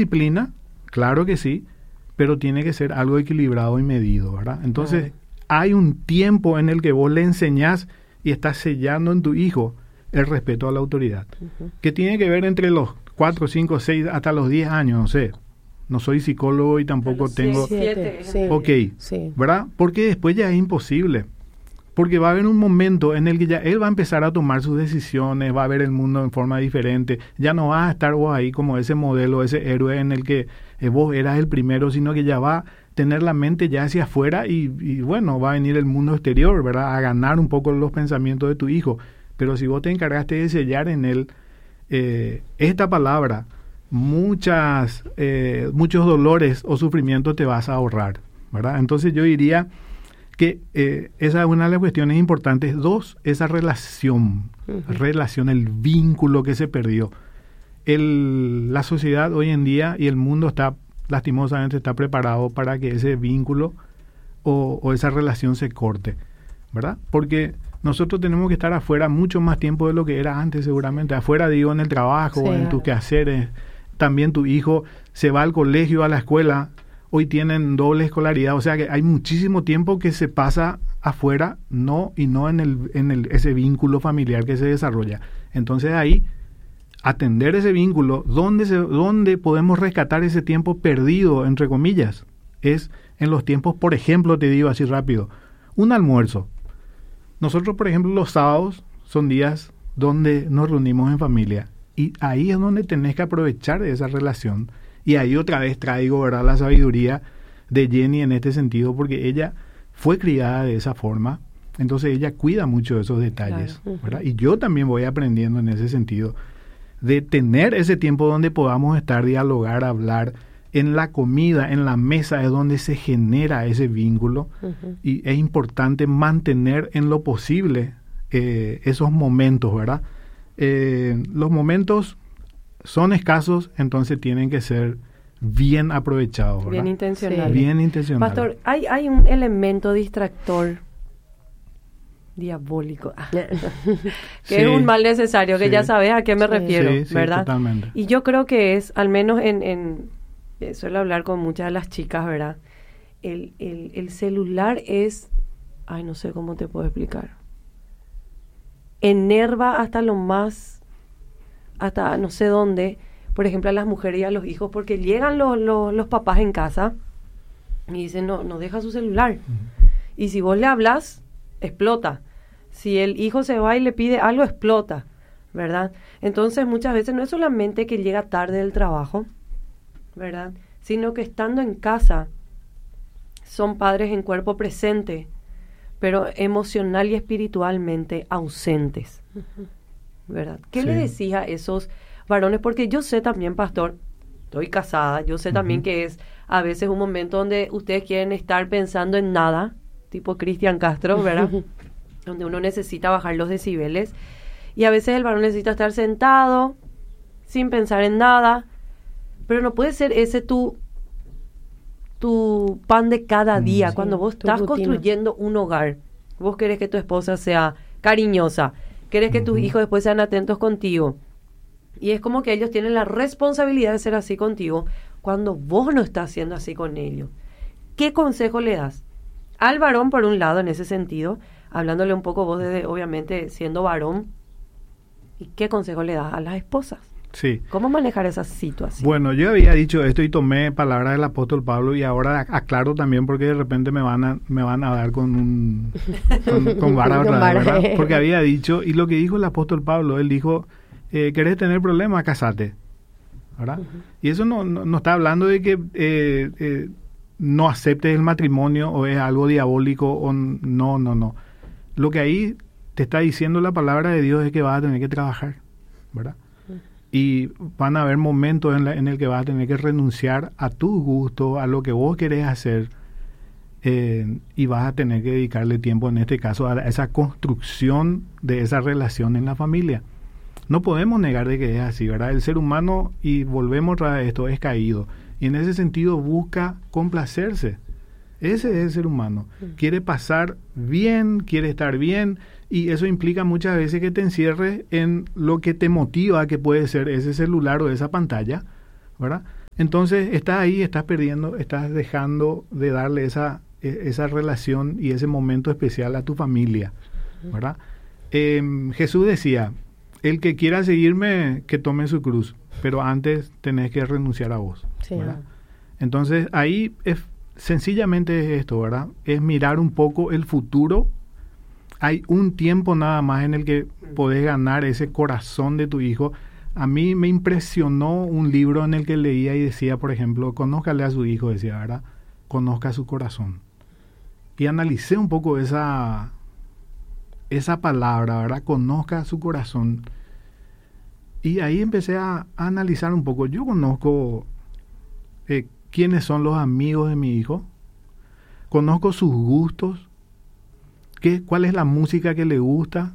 disciplina, claro que sí, pero tiene que ser algo equilibrado y medido, ¿verdad? Entonces, hay un tiempo en el que vos le enseñás y estás sellando en tu hijo el respeto a la autoridad, que tiene que ver entre los 4, 5, 6, hasta los 10 años, no sé. No soy psicólogo y tampoco tengo... 7, sí. Ok, Sí. ¿verdad? Porque después ya es imposible. Porque va a haber un momento en el que ya él va a empezar a tomar sus decisiones, va a ver el mundo en forma diferente. Ya no vas a estar vos ahí como ese modelo, ese héroe en el que vos eras el primero, sino que ya va a tener la mente ya hacia afuera y bueno, va a venir el mundo exterior, ¿verdad? A ganar un poco los pensamientos de tu hijo. Pero si vos te encargaste de sellar en él esta palabra, muchos dolores o sufrimientos te vas a ahorrar, ¿verdad? Entonces yo diría que esa es una de las cuestiones importantes. 2, esa relación, el vínculo que se perdió. La sociedad hoy en día y el mundo lastimosamente está preparado para que ese vínculo o esa relación se corte, ¿verdad? Porque nosotros tenemos que estar afuera mucho más tiempo de lo que era antes, seguramente. Afuera, digo, en el trabajo, en tus quehaceres. También tu hijo se va al colegio, a la escuela. Hoy tienen doble escolaridad, o sea que hay muchísimo tiempo que se pasa afuera, no en ese vínculo familiar que se desarrolla. Entonces ahí, atender ese vínculo, ¿dónde podemos rescatar ese tiempo perdido, entre comillas? Es en los tiempos, por ejemplo, te digo así rápido, un almuerzo. Nosotros, por ejemplo, los sábados son días donde nos reunimos en familia y ahí es donde tenés que aprovechar esa relación. Y ahí otra vez traigo, ¿verdad?, la sabiduría de Jenny en este sentido, porque ella fue criada de esa forma, entonces ella cuida mucho de esos detalles, claro, ¿verdad? Y yo también voy aprendiendo en ese sentido, de tener ese tiempo donde podamos estar, dialogar, hablar. En la comida, en la mesa es donde se genera ese vínculo y es importante mantener en lo posible esos momentos, ¿verdad? Los momentos son escasos, entonces tienen que ser bien aprovechados, ¿verdad? Bien intencionales. Sí. Bien intencionales. Pastor, hay un elemento distractor diabólico, que es un mal necesario, que ya sabes a qué me refiero, ¿verdad? Totalmente. Y yo creo que es, al menos suelo hablar con muchas de las chicas, ¿verdad? El celular es, no sé cómo te puedo explicar, enerva hasta lo más, hasta no sé dónde, por ejemplo, a las mujeres y a los hijos, porque llegan los papás en casa y dicen, no deja su celular. Y si vos le hablas, explota. Si el hijo se va y le pide algo, explota, ¿verdad? Entonces, muchas veces no es solamente que llega tarde del trabajo, ¿verdad?, sino que estando en casa son padres en cuerpo presente, pero emocional y espiritualmente ausentes, ¿verdad? ¿Qué le decís a esos varones? Porque yo sé también, pastor, estoy casada, yo sé también que es a veces un momento donde ustedes quieren estar pensando en nada, tipo Cristian Castro, ¿verdad? Donde uno necesita bajar los decibeles, y a veces el varón necesita estar sentado sin pensar en nada, pero no puede ser ese tu pan de cada día. Cuando vos estás construyendo un hogar, vos querés que tu esposa sea cariñosa, querés que tus hijos después sean atentos contigo, y es como que ellos tienen la responsabilidad de ser así contigo cuando vos no estás siendo así con ellos. ¿Qué consejo le das al varón, por un lado, en ese sentido, hablándole un poco vos desde, obviamente, siendo varón, y qué consejo le das a las esposas? Sí. ¿Cómo manejar esa situación? Bueno, yo había dicho esto y tomé palabras del apóstol Pablo, y ahora aclaro también porque de repente me van a dar con vara otra vez, ¿verdad? Porque había dicho, y lo que dijo el apóstol Pablo, él dijo, ¿querés tener problemas? Casate, ¿verdad? Y eso no está hablando de que no aceptes el matrimonio o es algo diabólico o no. Lo que ahí te está diciendo la palabra de Dios es que vas a tener que trabajar, ¿verdad? Y van a haber momentos en el que vas a tener que renunciar a tus gustos, a lo que vos querés hacer, y vas a tener que dedicarle tiempo, en este caso, a esa construcción de esa relación en la familia. No podemos negar de que es así, ¿verdad? El ser humano, y volvemos a esto, es caído. Y en ese sentido busca complacerse. Ese es el ser humano. Quiere pasar bien, quiere estar bien, y eso implica muchas veces que te encierres en lo que te motiva, que puede ser ese celular o esa pantalla, ¿verdad? Entonces estás ahí, estás perdiendo, estás dejando de darle esa relación y ese momento especial a tu familia, ¿verdad? Jesús decía, el que quiera seguirme, que tome su cruz, pero antes tenés que renunciar a vos, Sí, ¿verdad? Entonces ahí sencillamente es esto, ¿verdad? Es mirar un poco el futuro. Hay un tiempo nada más en el que podés ganar ese corazón de tu hijo. A mí me impresionó un libro en el que leía y decía, por ejemplo, conózcale a su hijo, decía, ¿verdad? Conozca su corazón. Y analicé un poco esa palabra, ¿verdad? Conozca su corazón. Y ahí empecé a analizar un poco. Yo conozco quiénes son los amigos de mi hijo. Conozco sus gustos. ¿Cuál es la música que le gusta?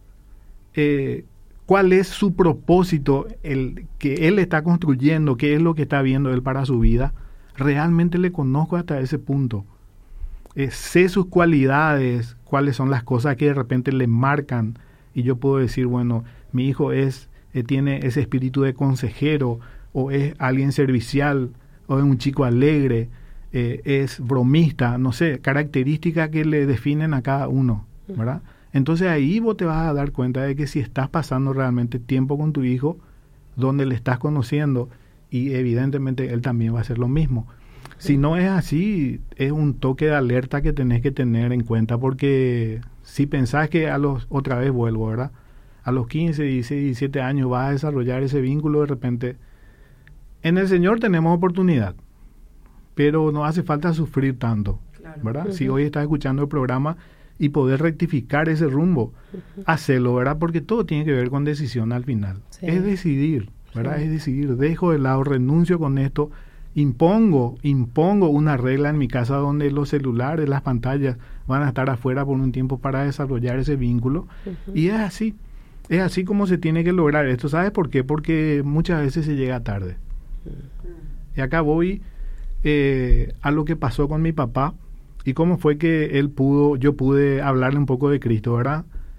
¿Cuál es su propósito, que él está construyendo? ¿Qué es lo que está viendo él para su vida? Realmente le conozco hasta ese punto. Sé sus cualidades, cuáles son las cosas que de repente le marcan. Y yo puedo decir, bueno, mi hijo tiene ese espíritu de consejero, o es alguien servicial, o es un chico alegre, es bromista, no sé, características que le definen a cada uno, ¿verdad? Entonces ahí vos te vas a dar cuenta de que si estás pasando realmente tiempo con tu hijo, donde le estás conociendo, y evidentemente él también va a hacer lo mismo. Si no es así, es un toque de alerta que tenés que tener en cuenta, porque si pensás que otra vez vuelvo, ¿verdad? A los 15, 16, 17 años vas a desarrollar ese vínculo, de repente. En el Señor tenemos oportunidad, pero no hace falta sufrir tanto, claro, ¿verdad? Si hoy estás escuchando el programa y poder rectificar ese rumbo, hacelo, ¿verdad? Porque todo tiene que ver con decisión al final. Sí. Es decidir, ¿verdad? Sí. Es decidir, dejo de lado, renuncio con esto, impongo una regla en mi casa donde los celulares, las pantallas van a estar afuera por un tiempo para desarrollar ese vínculo. Y es así como se tiene que lograr esto. ¿Sabes por qué? Porque muchas veces se llega tarde. Y acá voy a lo que pasó con mi papá y cómo fue que yo pude hablarle un poco de Cristo, ¿verdad?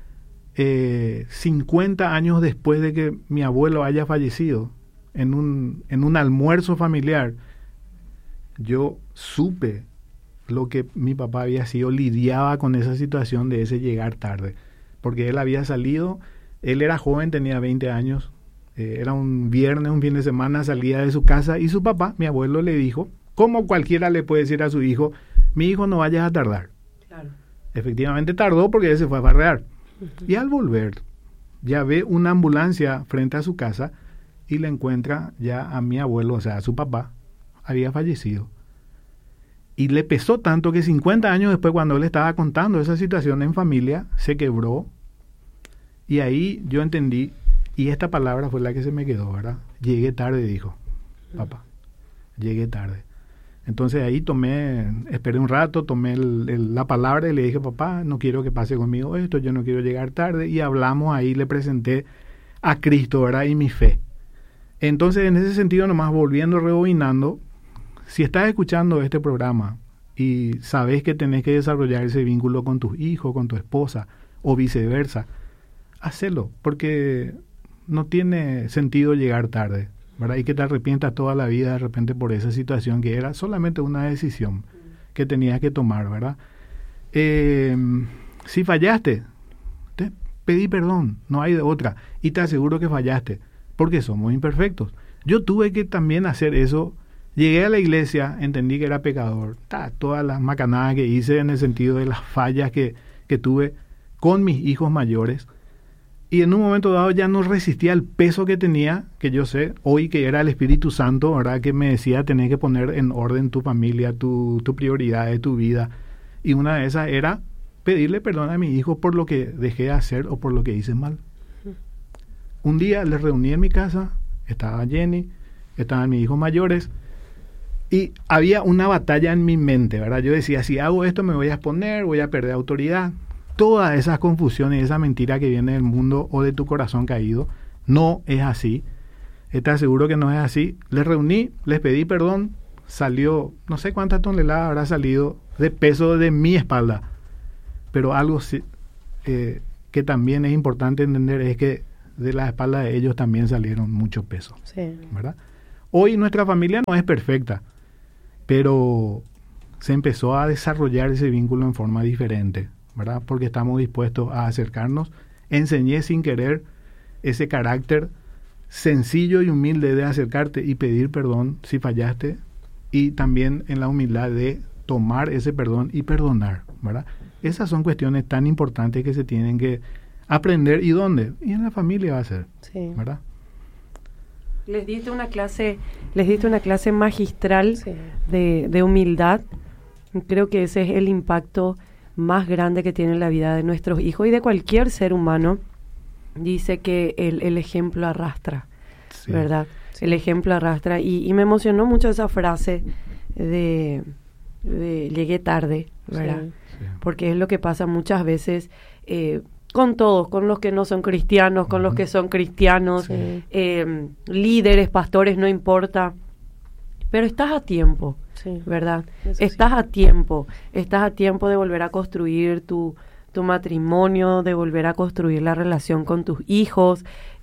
50 años después de que mi abuelo haya fallecido, en un almuerzo familiar, yo supe lo que mi papá había sido, lidiaba con esa situación de ese llegar tarde, porque él había salido, él era joven, tenía 20 años, era un viernes, un fin de semana, salía de su casa y su papá, mi abuelo, le dijo, como cualquiera le puede decir a su hijo, mi hijo, no vayas a tardar. Claro. Efectivamente tardó porque él se fue a farrear. Y al volver, ya ve una ambulancia frente a su casa y le encuentra ya a mi abuelo, o sea, a su papá, había fallecido. Y le pesó tanto que 50 años después, cuando él estaba contando esa situación en familia, se quebró. Y ahí yo entendí, y esta palabra fue la que se me quedó, ¿verdad? Llegué tarde, dijo papá. Llegué tarde. Entonces ahí esperé un rato, tomé la palabra y le dije, papá, no quiero que pase conmigo esto, yo no quiero llegar tarde. Y hablamos ahí, le presenté a Cristo, ¿verdad? Y mi fe. Entonces, en ese sentido, nomás volviendo, rebobinando, si estás escuchando este programa y sabes que tenés que desarrollar ese vínculo con tus hijos, con tu esposa, o viceversa, hacelo, porque no tiene sentido llegar tarde, ¿verdad? Y que te arrepientas toda la vida de repente por esa situación que era solamente una decisión que tenías que tomar, ¿verdad? Si fallaste, te pedí perdón, no hay de otra, y te aseguro que fallaste, porque somos imperfectos. Yo tuve que también hacer eso. Llegué a la iglesia, entendí que era pecador, todas las macanadas que hice en el sentido de las fallas que tuve con mis hijos mayores, y en un momento dado ya no resistía el peso que tenía, que yo sé hoy que era el Espíritu Santo, ¿verdad? Que me decía, tenés que poner en orden tu familia, tu prioridad de tu vida, y una de esas era pedirle perdón a mi hijo por lo que dejé de hacer o por lo que hice mal. Un día les reuní en mi casa, estaba Jenny, estaban mis hijos mayores, y había una batalla en mi mente, ¿verdad? Yo decía, si hago esto me voy a exponer, voy a perder autoridad. Todas esas confusiones y esa mentira que viene del mundo o de tu corazón caído, no es así. Te aseguro que no es así. Les reuní, les pedí perdón, salió, no sé cuántas toneladas habrá salido de peso de mi espalda. Pero algo que también es importante entender es que de la espalda de ellos también salieron mucho peso, sí, ¿verdad? Hoy nuestra familia no es perfecta, pero se empezó a desarrollar ese vínculo en forma diferente, ¿verdad? Porque estamos dispuestos a acercarnos. Enseñé sin querer ese carácter sencillo y humilde de acercarte y pedir perdón si fallaste, y también en la humildad de tomar ese perdón y perdonar, ¿verdad? Esas son cuestiones tan importantes que se tienen que aprender. ¿Y dónde? Y en la familia va a ser, sí, ¿verdad? Les diste una clase magistral, sí, de humildad. Creo que ese es el impacto más grande que tiene en la vida de nuestros hijos y de cualquier ser humano. Dice que el ejemplo arrastra, sí, ¿verdad? Sí. El ejemplo arrastra. Y me emocionó mucho esa frase de llegué tarde, ¿verdad? Sí. Sí. Porque es lo que pasa muchas veces con todos, con los que no son cristianos, con los que son cristianos, sí, líderes, pastores, no importa. Pero estás a tiempo, sí, ¿verdad? Estás a tiempo de volver a construir tu matrimonio, de volver a construir la relación con tus hijos,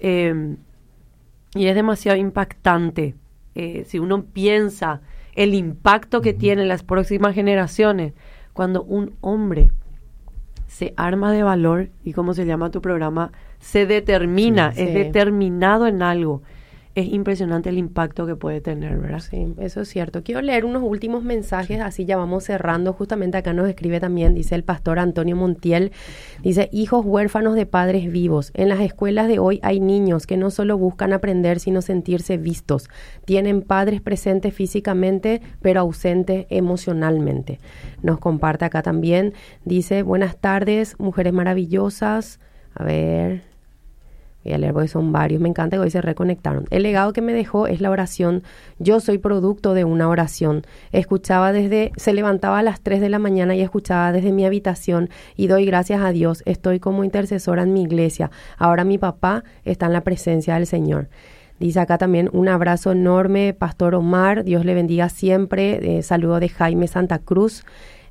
y es demasiado impactante si uno piensa el impacto que tienen las próximas generaciones cuando un hombre se arma de valor y, como se llama tu programa, se determina, sí, es sí, determinado en algo. Es impresionante el impacto que puede tener, ¿verdad? Sí, eso es cierto. Quiero leer unos últimos mensajes, así ya vamos cerrando. Justamente acá nos escribe también, dice el pastor Antonio Montiel, dice: hijos huérfanos de padres vivos. En las escuelas de hoy hay niños que no solo buscan aprender, sino sentirse vistos. Tienen padres presentes físicamente, pero ausentes emocionalmente. Nos comparte acá también, dice: buenas tardes, mujeres maravillosas. A ver... voy a leer porque son varios, me encanta que hoy se reconectaron. El legado que me dejó es la oración. Yo soy producto de una oración. Se levantaba a las 3 de la mañana y escuchaba desde mi habitación, y doy gracias a Dios. Estoy como intercesora en mi iglesia. Ahora mi papá está en la presencia del Señor. Dice acá también: un abrazo enorme, Pastor Omar. Dios le bendiga siempre. Saludo de Jaime Santa Cruz.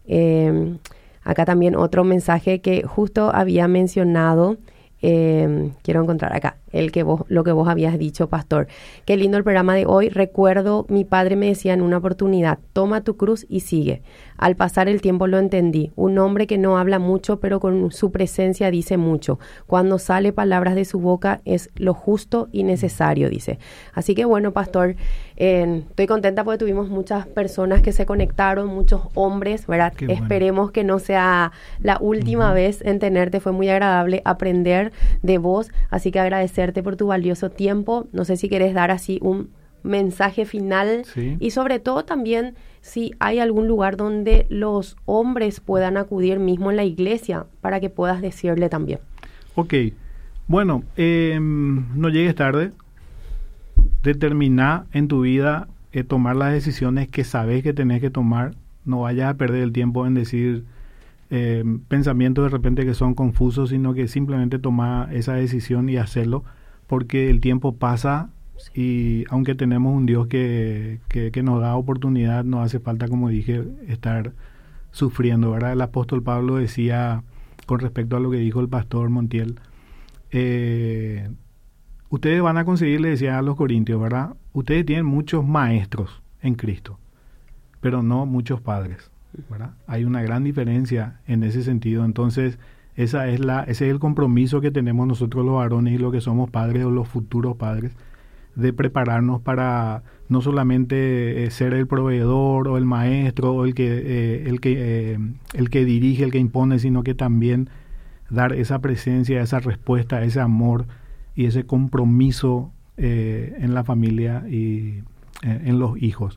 Acá también otro mensaje que justo había mencionado. Quiero encontrar acá lo que vos habías dicho, pastor. Qué lindo el programa de hoy. Recuerdo, mi padre me decía en una oportunidad: toma tu cruz y sigue. Al pasar el tiempo lo entendí. Un hombre que no habla mucho, pero con su presencia dice mucho. Cuando sale palabras de su boca es lo justo y necesario, dice. Así que bueno, pastor, estoy contenta porque tuvimos muchas personas que se conectaron, muchos hombres, ¿verdad? Qué Esperemos bueno. Que no sea la última vez en tenerte. Fue muy agradable aprender de vos, así que agradecerte por tu valioso tiempo. No sé si querés dar así un mensaje final, sí, y sobre todo también si hay algún lugar donde los hombres puedan acudir mismo en la iglesia para que puedas decirle también. Ok, bueno, no llegues tarde. Determina en tu vida tomar las decisiones que sabes que tenés que tomar. No vayas a perder el tiempo en decir pensamientos de repente que son confusos, sino que simplemente toma esa decisión y hacerlo, porque el tiempo pasa, sí, y aunque tenemos un Dios que nos da oportunidad, no hace falta, como dije, estar sufriendo, ¿verdad? El apóstol Pablo decía, con respecto a lo que dijo el pastor Montiel, ustedes van a conseguir, le decía a los corintios, ¿verdad? Ustedes tienen muchos maestros en Cristo, pero no muchos padres, ¿verdad? Hay una gran diferencia en ese sentido. Entonces ese es el compromiso que tenemos nosotros los varones y los que somos padres o los futuros padres, de prepararnos para no solamente ser el proveedor o el maestro o el que dirige, el que impone, sino que también dar esa presencia, esa respuesta, ese amor y ese compromiso en la familia y en los hijos.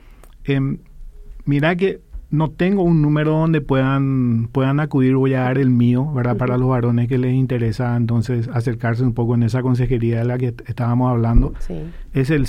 Mira que no tengo un número donde puedan acudir, voy a dar el mío, ¿verdad? Para los varones que les interesa entonces acercarse un poco en esa consejería de la que estábamos hablando. Sí. Es el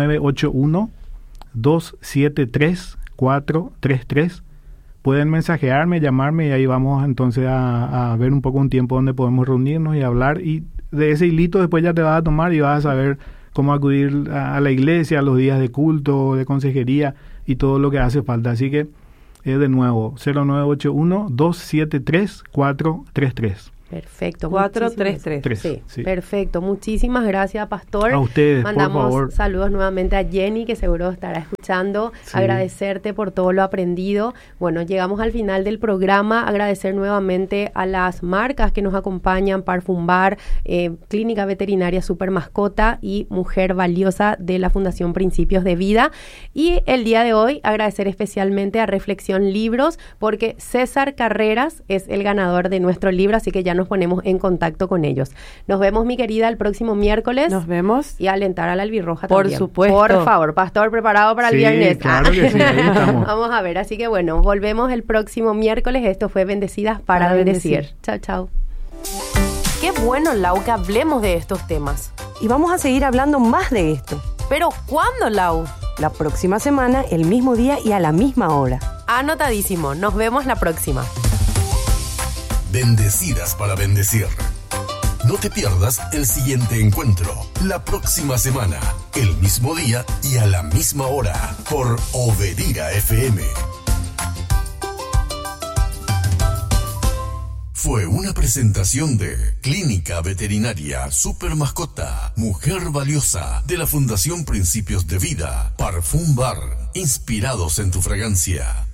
0981-273-433. Pueden mensajearme, llamarme, y ahí vamos entonces a ver un poco un tiempo donde podemos reunirnos y hablar, y de ese hilito después ya te vas a tomar y vas a saber cómo acudir a la iglesia, a los días de culto, de consejería y todo lo que hace falta. Así que de nuevo, 0981-273-433. Perfecto. 433. Sí, Sí. perfecto. Muchísimas gracias, Pastor. A ustedes, mandamos por favor. saludos nuevamente a Jenny, que seguro estará escuchando. Sí. Agradecerte por todo lo aprendido. Bueno, llegamos al final del programa. Agradecer nuevamente a las marcas que nos acompañan, Parfumbar, Clínica Veterinaria Super Mascota y Mujer Valiosa de la Fundación Principios de Vida. Y el día de hoy agradecer especialmente a Reflexión Libros, porque César Carreras es el ganador de nuestro libro, así que ya nos ponemos en contacto con ellos. Nos vemos, mi querida, el próximo miércoles. Nos vemos. Y alentar a la albirroja Por también. supuesto. Por favor, Pastor, preparado para el Sí, viernes. claro que sí, ahí estamos. Vamos a ver, así que bueno, volvemos el próximo miércoles. Esto fue Bendecidas para bendecir. Chao, chao. Qué bueno, Lau, que hablemos de estos temas. Y vamos a seguir hablando más de esto. Pero ¿cuándo, Lau? La próxima semana, el mismo día y a la misma hora. Anotadísimo. Nos vemos la próxima. Bendecidas para bendecir. No te pierdas el siguiente encuentro, la próxima semana, el mismo día y a la misma hora, por Obedira FM. Fue una presentación de Clínica Veterinaria Super Mascota, Mujer Valiosa, de la Fundación Principios de Vida, Parfumbar, inspirados en tu fragancia.